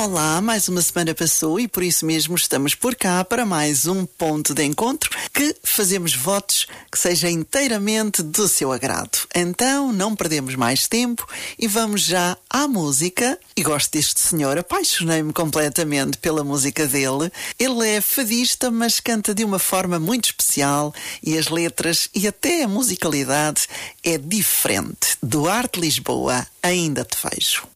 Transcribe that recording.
Olá, mais uma semana passou e por isso mesmo estamos por cá para mais um ponto de encontro que fazemos votos que seja inteiramente do seu agrado. Então não perdemos mais tempo e vamos já à música. E gosto deste senhor, apaixonei-me completamente pela música dele. Ele é fadista, mas canta de uma forma muito especial e as letras e até a musicalidade é diferente. Duarte Lisboa, ainda te vejo.